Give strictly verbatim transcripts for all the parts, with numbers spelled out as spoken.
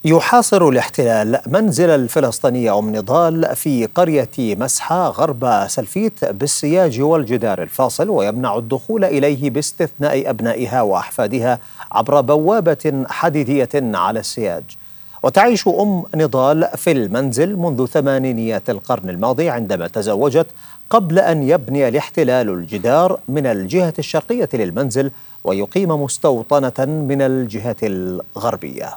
يحاصر الاحتلال منزل الفلسطينية أم نضال في قرية مسحة غرب سلفيت بالسياج والجدار الفاصل، ويمنع الدخول إليه باستثناء أبنائها وأحفادها عبر بوابة حديدية على السياج. وتعيش أم نضال في المنزل منذ ثمانينيات القرن الماضي عندما تزوجت قبل أن يبني الاحتلال الجدار من الجهة الشرقية للمنزل ويقيم مستوطنة من الجهة الغربية.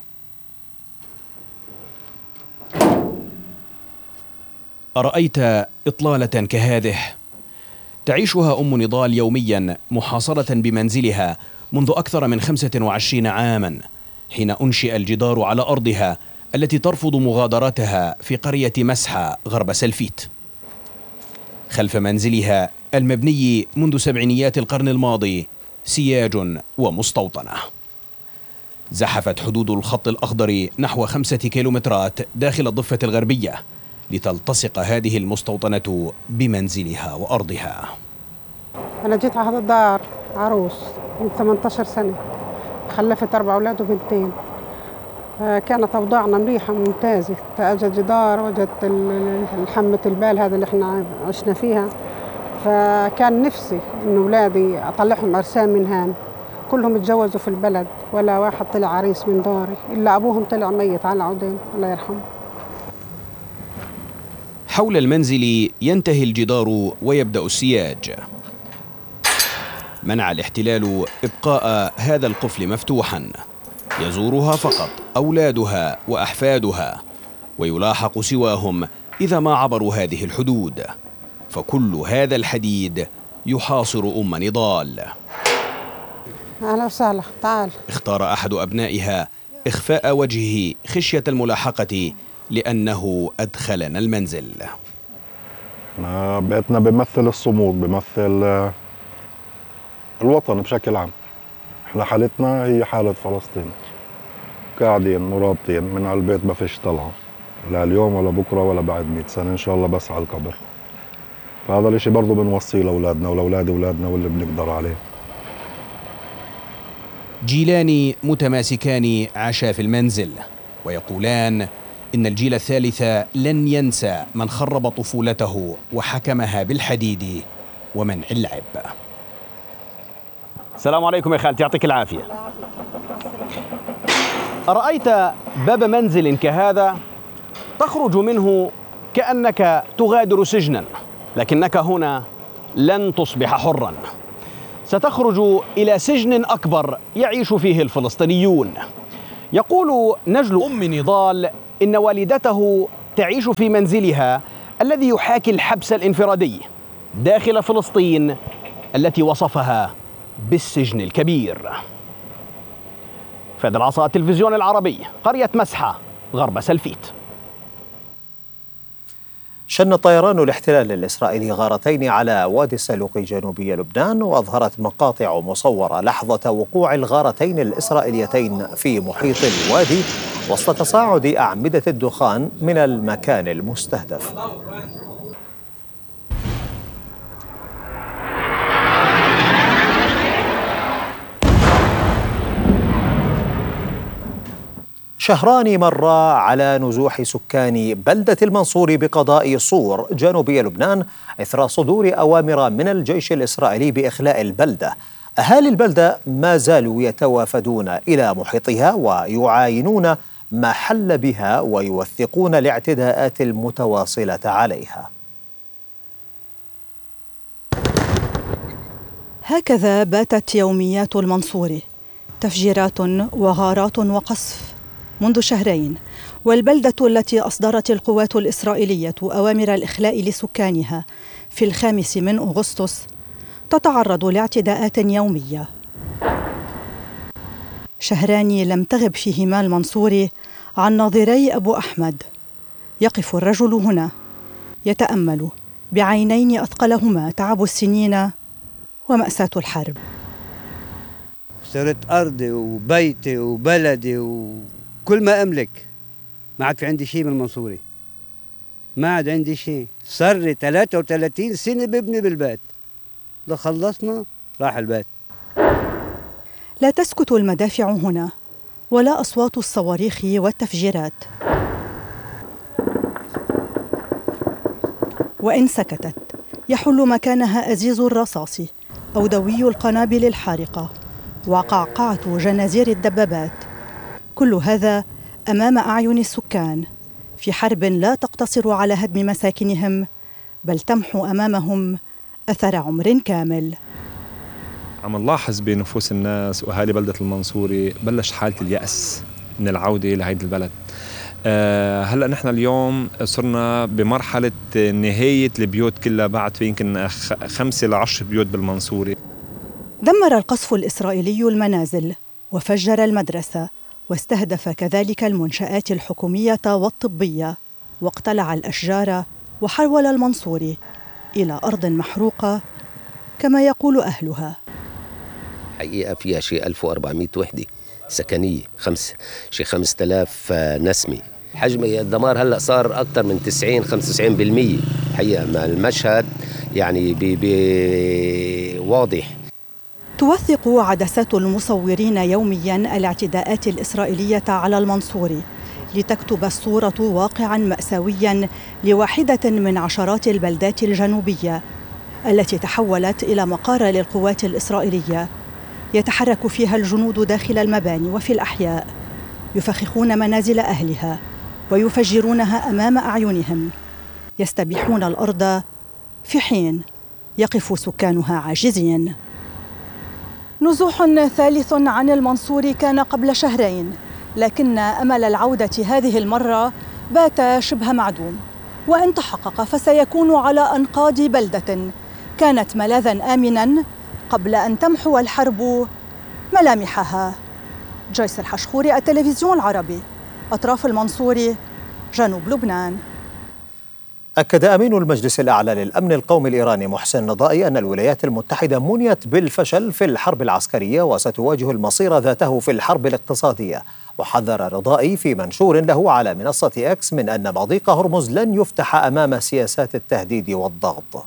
أرأيت إطلالة كهذه؟ تعيشها أم نضال يوميا محاصرة بمنزلها منذ أكثر من خمسة وعشرين عاما، حين أنشئ الجدار على أرضها التي ترفض مغادرتها في قرية مسحة غرب سلفيت. خلف منزلها المبني منذ سبعينيات القرن الماضي سياج ومستوطنة. زحفت حدود الخط الأخضر نحو خمسة كيلومترات داخل الضفة الغربية لتلتصق هذه المستوطنة بمنزلها وأرضها. أنا جيت على هذا الدار عروس من ثمانية عشر سنة، خلفت أربع أولاد وبنتين. كانت أوضاعنا مليحة ممتازة، أجت جدار وجدت الحمة البال هذا اللي احنا عشنا فيها، فكان نفسي إن أولادي أطلعهم عرسان من هان. كلهم اتجوزوا في البلد ولا واحد طلع عريس من داري، إلا أبوهم طلع ميت على عودين الله يرحمه. حول المنزل ينتهي الجدار ويبدأ السياج. منع الاحتلال إبقاء هذا القفل مفتوحا، يزورها فقط أولادها وأحفادها، ويلاحق سواهم إذا ما عبروا هذه الحدود، فكل هذا الحديد يحاصر أم نضال. أهلا وسهلا، تعال. اختار أحد أبنائها إخفاء وجهه خشية الملاحقة لأنه أدخلنا المنزل. بيتنا بيمثل الصمود، بيمثل الوطن بشكل عام. احنا حالتنا هي حالة فلسطين، قاعدين مرابطين من على البيت ما فيش طلعة، لا اليوم ولا بكرة ولا بعد مئة سنة إن شاء الله، بس على القبر. فهذا الاشي برضه بنوصيه لأولادنا ولأولاد أولادنا واللي بنقدر عليه. جيلان متماسكان عاشا في المنزل، ويقولان إن الجيل الثالث لن ينسى من خرب طفولته وحكمها بالحديد ومنع اللعب. السلام عليكم يا خالتي، يعطيك العافية. أرأيت باب منزل كهذا تخرج منه كأنك تغادر سجنا، لكنك هنا لن تصبح حرا، ستخرج إلى سجن أكبر يعيش فيه الفلسطينيون. يقول نجل أم نضال إن والدته تعيش في منزلها الذي يحاكي الحبس الانفرادي داخل فلسطين التي وصفها بالسجن الكبير. فهد العصا، التلفزيون العربي، قرية مسحة غرب سلفيت. شن طيران الاحتلال الإسرائيلي غارتين على وادي السلوق جنوبي لبنان، وأظهرت مقاطع مصورة لحظة وقوع الغارتين الإسرائيليتين في محيط الوادي وسط تصاعد أعمدة الدخان من المكان المستهدف. شهران مرا على نزوح سكان بلدة المنصور بقضاء صور جنوبي لبنان إثر صدور أوامر من الجيش الإسرائيلي بإخلاء البلدة. أهالي البلدة ما زالوا يتوافدون إلى محيطها ويعاينون ما حل بها ويوثقون الاعتداءات المتواصلة عليها. هكذا باتت يوميات المنصور، تفجيرات وغارات وقصف منذ شهرين، والبلدة التي أصدرت القوات الإسرائيلية أوامر الإخلاء لسكانها في الخامس من أغسطس تتعرض لاعتداءات يومية. شهران لم تغب فيهما المنصور عن ناظري أبو أحمد. يقف الرجل هنا يتأمل بعينين أثقلهما تعب السنين ومأساة الحرب. اشتريت أرضي وبيتي وبلدي وكل ما أملك، ما عاد في عندي شيء من المنصوري، ما عاد عندي شيء. صار لي ثلاثة وثلاثين سنة ببني بالبيت، ده خلصنا راح البيت. لا تسكت المدافع هنا، ولا أصوات الصواريخ والتفجيرات. وإن سكتت يحل مكانها أزيز الرصاص أو دوي القنابل الحارقة وقعقعة جنازير الدبابات، كل هذا أمام أعين السكان في حرب لا تقتصر على هدم مساكنهم بل تمحو أمامهم أثر عمر كامل. عم نلاحظ بنفوس الناس وأهالي بلدة المنصوري بلش حالة اليأس من العودة لهيدي البلد. أه هلأ نحن اليوم صرنا بمرحلة نهاية البيوت كلها، بعد في يمكن خمسة لعشر بيوت بالمنصوري. دمر القصف الإسرائيلي المنازل وفجر المدرسة واستهدف كذلك المنشآت الحكومية والطبية، واقتلع الأشجار وحول المنصوري إلى أرض محروقة كما يقول أهلها. حقيقة فيها شيء ألف وأربعمائة وحدة سكنية، خمس شيء خمسة آلاف نسمة. حجم الدمار هلأ صار أكثر من تسعين خمسة وتسعين بالمئة. حقيقة مع المشهد يعني بي بي واضح. توثق عدسات المصورين يومياً الاعتداءات الإسرائيلية على المنصوري لتكتب الصورة واقعاً مأساوياً لواحدة من عشرات البلدات الجنوبية التي تحولت إلى مقر للقوات الإسرائيلية. يتحرك فيها الجنود داخل المباني وفي الأحياء، يفخخون منازل أهلها ويفجرونها أمام أعينهم، يستبيحون الأرض في حين يقف سكانها عاجزين. نزوح ثالث عن المنصوري كان قبل شهرين، لكن أمل العودة هذه المرة بات شبه معدوم، وإن تحقق فسيكون على أنقاض بلدة كانت ملاذاً آمناً قبل أن تمحو الحرب ملامحها. جويس الحشخوري، التلفزيون العربي، أطراف المنصوري، جنوب لبنان. أكد أمين المجلس الأعلى للأمن القومي الإيراني محسن نضائي أن الولايات المتحدة منيت بالفشل في الحرب العسكرية وستواجه المصير ذاته في الحرب الاقتصادية. وحذر نضائي في منشور له على منصة إكس من أن مضيق هرمز لن يفتح أمام سياسات التهديد والضغط.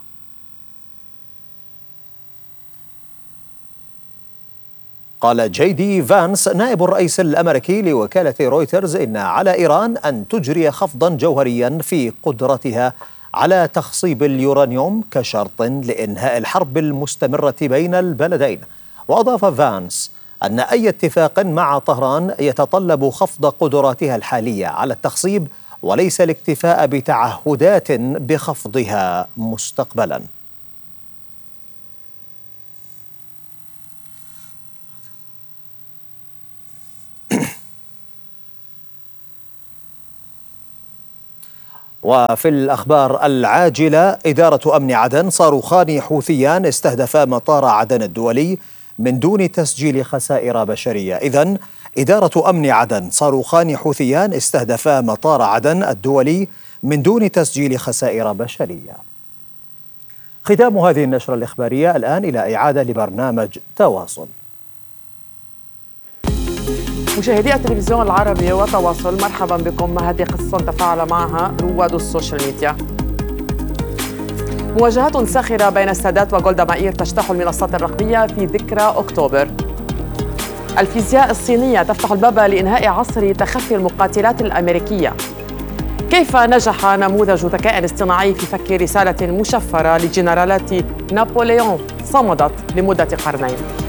قال جي دي فانس نائب الرئيس الأمريكي لوكالة رويترز إن على إيران أن تجري خفضاً جوهريااً في قدرتها على تخصيب اليورانيوم كشرط لإنهاء الحرب المستمرة بين البلدين. وأضاف فانس أن أي اتفاق مع طهران يتطلب خفض قدراتها الحالية على التخصيب وليس الاكتفاء بتعهدات بخفضها مستقبلاً. وفي الأخبار العاجلة، إدارة أمن عدن صاروخان حوثيان استهدفا مطار عدن الدولي من دون تسجيل خسائر بشرية. إذن إدارة أمن عدن صاروخان حوثيان استهدفا مطار عدن الدولي من دون تسجيل خسائر بشرية. ختام هذه النشرة الإخبارية. الآن إلى إعادة لبرنامج تواصل. مشاهدي التلفزيون العربي وتواصل، مرحبا بكم. هذه قصة تفاعل معها رواد السوشيال ميديا. مواجهات ساخرة بين السادات وجولدا مائير تجتاح المنصات الرقمية في ذكرى أكتوبر. الفيزياء الصينية تفتح الباب لإنهاء عصر تخفي المقاتلات الأمريكية. كيف نجح نموذج ذكاء اصطناعي في فك رسالة مشفرة لجنرالات نابليون صمدت لمدة قرنين.